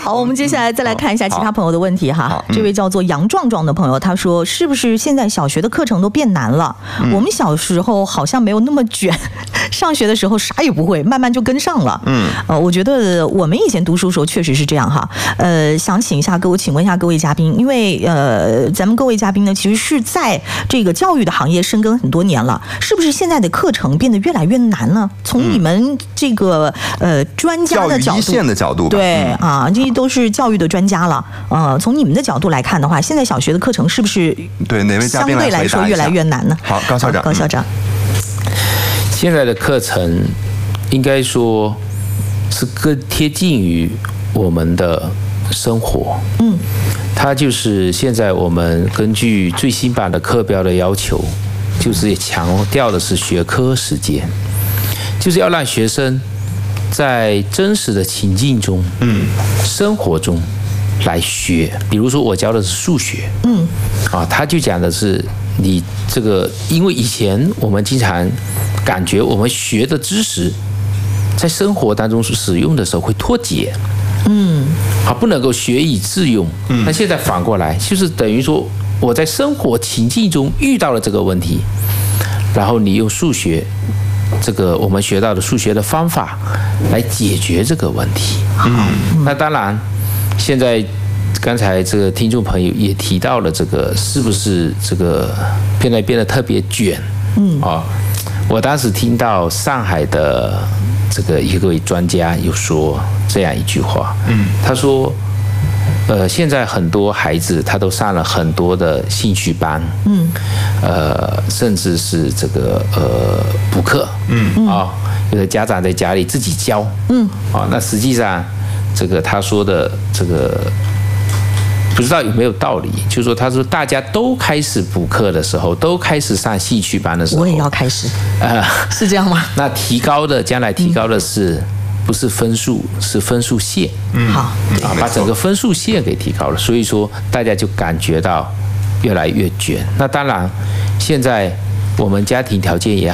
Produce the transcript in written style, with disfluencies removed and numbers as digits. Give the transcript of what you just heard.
好，我们接下来再来看一下其他朋友的问题哈。这位叫做杨壮壮的朋友，他说是不是现在小学的课程都变难了？我们小时候好像没有那么卷，上学的时候啥也不会，慢慢就跟上了。我觉得我们以前读书的时候确实是这样哈。想请问一下各位嘉宾，因为咱们各位嘉宾呢，其实是在这个教育的行业深耕很多年了，是不是现在的课程变得越来越难呢？从你们这个专家的角度， 教育一线的角度吧， 对啊，这些都是教育的专家了。从你们的角度来看的话，现在小学的课程是不是对哪位嘉宾相对来说越来越难呢？ 好，高校长， 高校长， 现在的课程应该说是更贴近于我们的生活。它就是现在我们根据最新版的课标的要求，就是强调的是学科时间，就是要让学生在真实的情境中，生活中来学。比如说我教的是数学，他就讲的是你这个，因为以前我们经常感觉我们学的知识在生活当中使用的时候会脱节，不能够学以致用。那现在反过来，就是等于说我在生活情境中遇到了这个问题，然后你用数学这个我们学到的数学的方法来解决这个问题。那当然，现在刚才这个听众朋友也提到了这个是不是这个变得特别卷？我当时听到上海的这个一位专家有说这样一句话，他说，现在很多孩子他都上了很多的兴趣班，甚至是这个补课，有的家长在家里自己教，那实际上这个他说的这个不知道有没有道理，就是说他说大家都开始补课的时候，都开始上兴趣班的时候， 我也要开始，是这样吗？ 那将来提高的是不是分数，是分数线， 好， 把整个分数线给提高了，所以说大家就感觉到越来越卷。那当然，现在我们家庭条件也